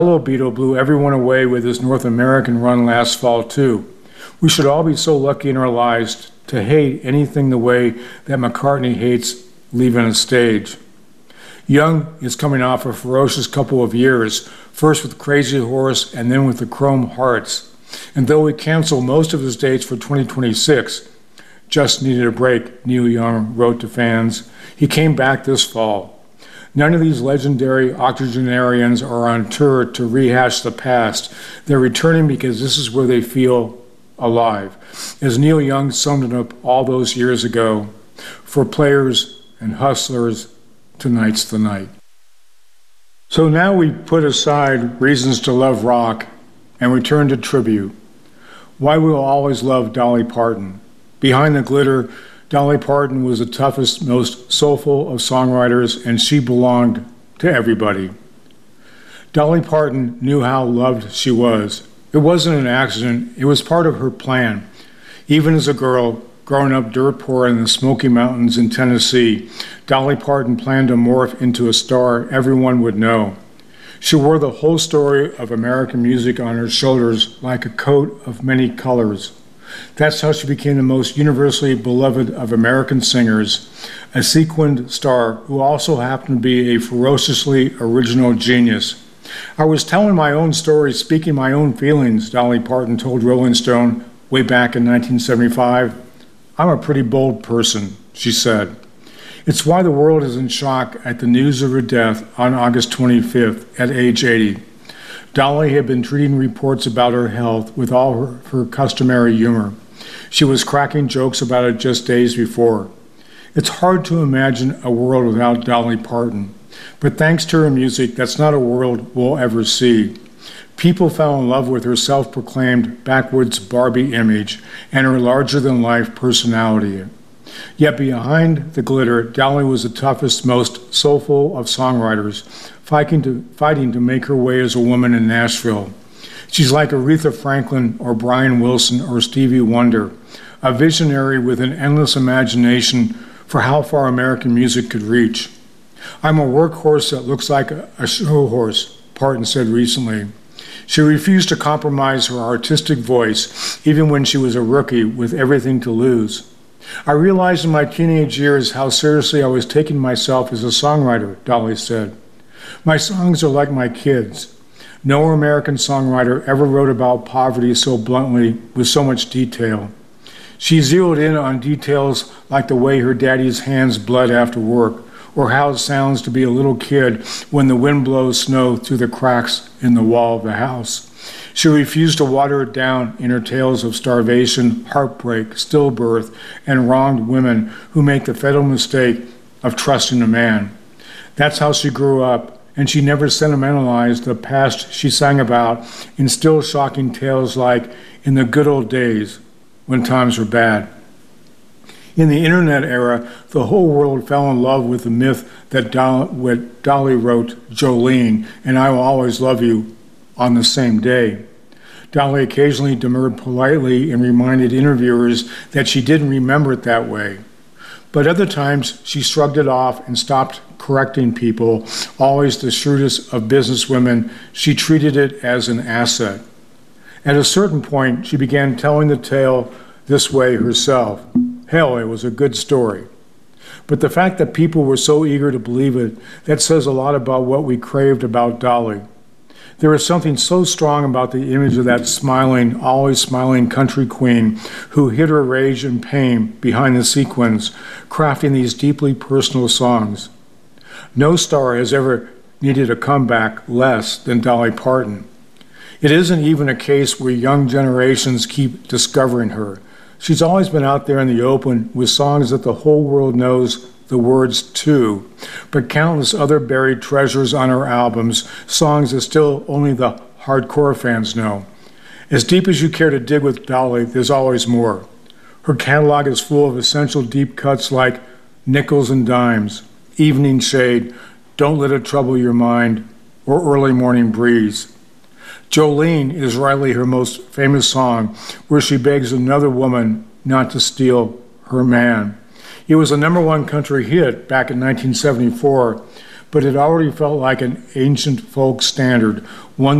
Yellow Beetle blew everyone away with his North American run last fall, too. We should all be so lucky in our lives to hate anything the way that McCartney hates leaving a stage. Young is coming off a ferocious couple of years, first with Crazy Horse and then with the Chrome Hearts. And though he canceled most of his dates for 2026, just needed a break, Neil Young wrote to fans. He came back this fall. None of these legendary octogenarians are on tour to rehash the past. They're returning because this is where they feel alive. As Neil Young summed it up all those years ago, for players and hustlers, tonight's the night. So now we put aside reasons to love rock and return to tribute. Why we'll always love Dolly Parton. Behind the glitter, Dolly Parton was the toughest, most soulful of songwriters, and she belonged to everybody. Dolly Parton knew how loved she was. It wasn't an accident, it was part of her plan. Even as a girl, growing up dirt poor in the Smoky Mountains in Tennessee, Dolly Parton planned to morph into a star everyone would know. She wore the whole story of American music on her shoulders like a coat of many colors. That's how she became the most universally beloved of American singers, a sequined star who also happened to be a ferociously original genius. I was telling my own story, speaking my own feelings, Dolly Parton told Rolling Stone way back in 1975. I'm a pretty bold person, she said. It's why the world is in shock at the news of her death on August 25th at age 80. Dolly had been treating reports about her health with all her customary humor. She was cracking jokes about it just days before. It's hard to imagine a world without Dolly Parton, but thanks to her music, that's not a world we'll ever see. People fell in love with her self-proclaimed backwoods Barbie image and her larger-than-life personality. Yet behind the glitter, Dolly was the toughest, most soulful of songwriters, fighting to make her way as a woman in Nashville. She's like Aretha Franklin or Brian Wilson or Stevie Wonder, a visionary with an endless imagination for how far American music could reach. I'm a workhorse that looks like a show horse, Parton said recently. She refused to compromise her artistic voice, even when she was a rookie with everything to lose. I realized in my teenage years how seriously I was taking myself as a songwriter, Dolly said. My songs are like my kids. No American songwriter ever wrote about poverty so bluntly, with so much detail. She zeroed in on details like the way her daddy's hands bled after work, or how it sounds to be a little kid when the wind blows snow through the cracks in the wall of the house. She refused to water it down in her tales of starvation, heartbreak, stillbirth, and wronged women who make the fatal mistake of trusting a man. That's how she grew up, and she never sentimentalized the past she sang about in still shocking tales like In the Good Old Days, when times were bad. In the internet era, the whole world fell in love with the myth that Dolly wrote Jolene and I Will Always Love You on the same day. Dolly occasionally demurred politely and reminded interviewers that she didn't remember it that way. But other times, she shrugged it off and stopped correcting people. Always the shrewdest of businesswomen, she treated it as an asset. At a certain point, she began telling the tale this way herself. Hell, it was a good story. But the fact that people were so eager to believe it, that says a lot about what we craved about Dolly. There is something so strong about the image of that smiling, always smiling country queen who hid her rage and pain behind the sequins, crafting these deeply personal songs. No star has ever needed a comeback less than Dolly Parton. It isn't even a case where young generations keep discovering her. She's always been out there in the open with songs that the whole world knows the words to, but countless other buried treasures on her albums, songs that still only the hardcore fans know. As deep as you care to dig with Dolly, there's always more. Her catalog is full of essential deep cuts like Nickels and Dimes, Evening Shade, Don't Let It Trouble Your Mind, or Early Morning Breeze. Jolene is rightly her most famous song, where she begs another woman not to steal her man. It was a #1 country hit back in 1974, but it already felt like an ancient folk standard, one